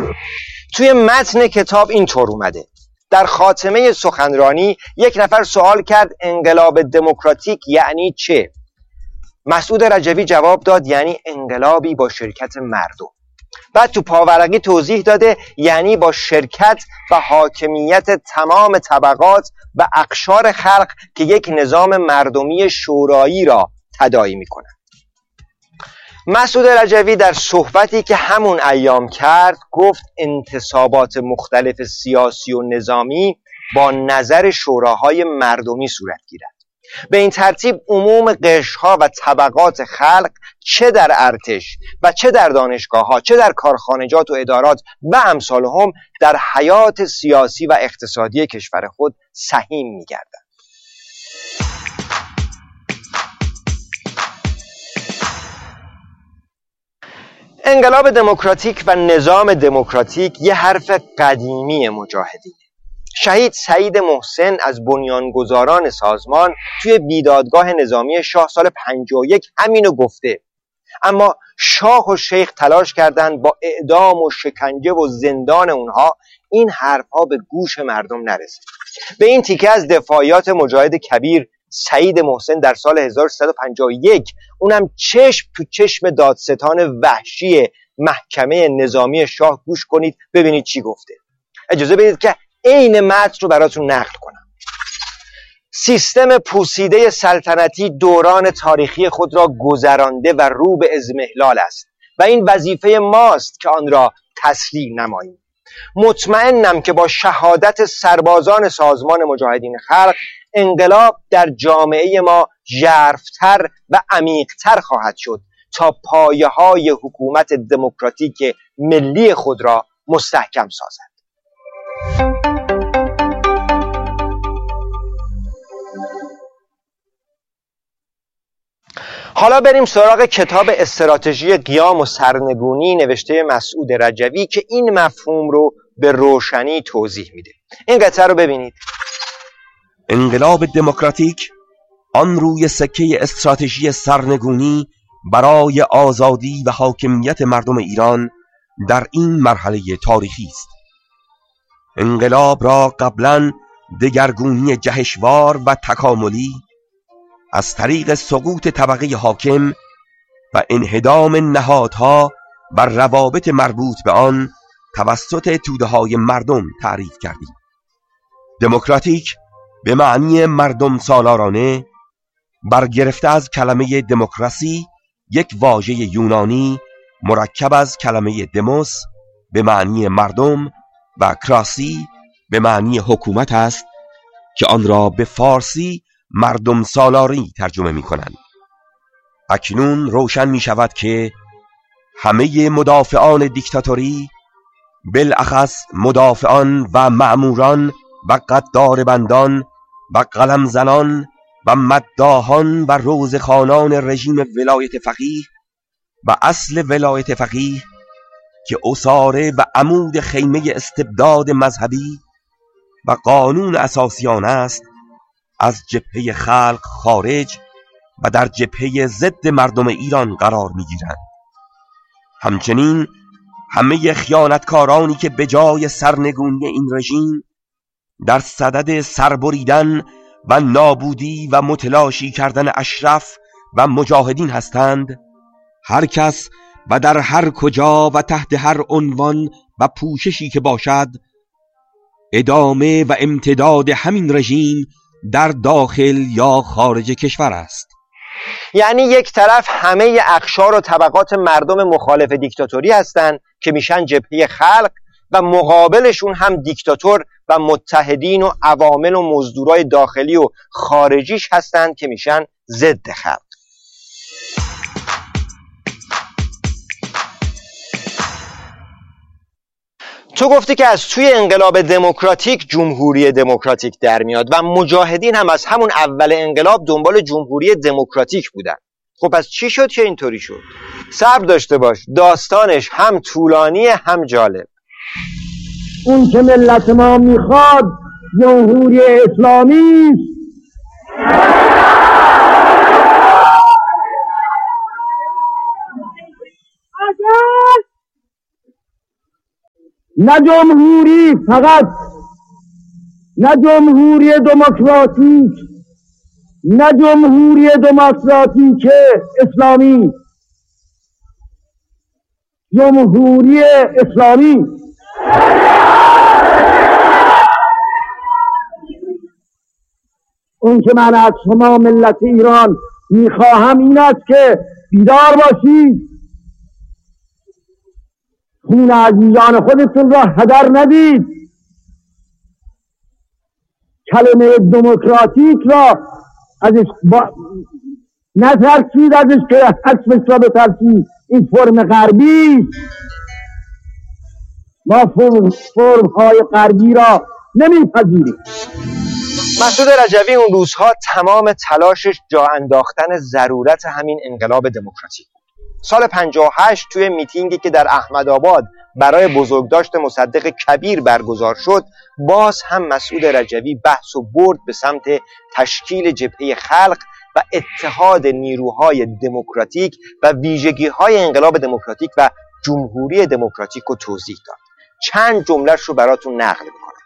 توی متن کتاب اینطور اومده: در خاتمه سخنرانی یک نفر سوال کرد انقلاب دموکراتیک یعنی چه؟ مسعود رجوی جواب داد یعنی انقلابی با شرکت مردم. بعد تو پاورقی توضیح داده یعنی با شرکت و حاکمیت تمام طبقات و اقشار خلق که یک نظام مردمی شورایی را تداعی می‌کند. مسعود رجوی در صحبتی که همون ایام کرد گفت انتصابات مختلف سیاسی و نظامی با نظر شوراهای مردمی صورت گیرد. به این ترتیب عموم قشرها و طبقات خلق چه در ارتش و چه در دانشگاه‌ها چه در کارخانجات و ادارات و امثالهم در حیات سیاسی و اقتصادی کشور خود سهیم می‌گردند. انقلاب دموکراتیک و نظام دموکراتیک یه حرف قدیمی مجاهدینه. شهید سعید محسن از بنیانگذاران سازمان توی بیدادگاه نظامی شاه سال 51 همینو گفته، اما شاه و شیخ تلاش کردند با اعدام و شکنجه و زندان اونها این حرفها به گوش مردم نرسید. به این تیکه از دفاعیات مجاهد کبیر سعید محسن در سال 1351 اونم چشم تو چشم دادستان وحشی محکمه نظامی شاه گوش کنید ببینید چی گفته. اجازه بدید که عین متن رو براتون نقل کنم. سیستم پوسیده سلطنتی دوران تاریخی خود را گذرانده و رو به اضمحلال است و این وظیفه ماست که آن را تسلیم نماییم. مطمئنم که با شهادت سربازان سازمان مجاهدین خلق انقلاب در جامعه ما ژرف‌تر و عمیق‌تر خواهد شد تا پایه‌های حکومت دموکراتیک ملی خود را مستحکم سازد. حالا بریم سراغ کتاب استراتژی قیام و سرنگونی نوشته مسعود رجوی که این مفهوم رو به روشنی توضیح میده. این قطعه رو ببینید. انقلاب دموکراتیک آن روی سکه استراتژی سرنگونی برای آزادی و حاکمیت مردم ایران در این مرحله تاریخی است. انقلاب را قبلا دگرگونی جهشوار و تکاملی از طریق سقوط طبقه حاکم و انهدام نهادها و روابط مربوط به آن توسط توده‌های مردم تعریف کردیم. دموکراتیک به معنی مردم سالارانه برگرفته از کلمه دموکراسی، یک واژه یونانی مرکب از کلمه دموس به معنی مردم و کراسی به معنی حکومت است که آن را به فارسی مردم سالاری ترجمه می کنند. اکنون روشن می شود که همه مدافعان دیکتاتوری، بالاخص مدافعان و مأموران و غدار بندان و قلم زنان و مداحان و روزخوانان رژیم ولایت فقیه و اصل ولایت فقیه که اساره و عمود خیمه استبداد مذهبی و قانون اساسیان است، از جبهه خلق خارج و در جبهه ضد مردم ایران قرار می‌گیرند. همچنین همه خیانتکارانی که به جای سرنگونی این رژیم در صدد سربریدن و نابودی و متلاشی کردن اشراف و مجاهدین هستند، هر کس و در هر کجا و تحت هر عنوان و پوششی که باشد، ادامه و امتداد همین رژیم در داخل یا خارج کشور است. یعنی یک طرف همه اقشار و طبقات مردم مخالف دیکتاتوری هستند که میشن جبهه خلق و مقابلشون هم دیکتاتور و متحدین و عوامل و مزدورای داخلی و خارجیش هستند که میشن ضد خلق. تو گفتی که از توی انقلاب دموکراتیک جمهوری دموکراتیک در میاد و مجاهدین هم از همون اول انقلاب دنبال جمهوری دموکراتیک بودن. خب پس چی شد که اینطوری شد؟ صبر داشته باش، داستانش هم طولانی هم جالب. اون که ملت ما میخواد جمهوری اسلامی نه جمهوری فقط، نه جمهوری دموکراتیک، نه جمهوری دموکراتیک اسلامی، جمهوری اسلامی. اون که من از شما ملت ایران میخواهم این است که بیدار باشید، خون عزیزان خودتون را هدر ندید، کلمه دموکراتیک را ازش نترسید، ازش که حسبش را بترسید. این فرم غربی، ما فرم های غربی را نمیپذیریم. مسعود رجوی اون روزها تمام تلاشش جا انداختن ضرورت همین انقلاب دموکراتیک. سال 58 توی میتینگی که در احمدآباد برای بزرگداشت مصدق کبیر برگزار شد، باز هم مسعود رجوی بحث و برد به سمت تشکیل جبهه خلق و اتحاد نیروهای دموکراتیک و ویژگی‌های انقلاب دموکراتیک و جمهوری دموکراتیک رو توضیح داد. چند جمله‌اش رو براتون نقل می‌کنم.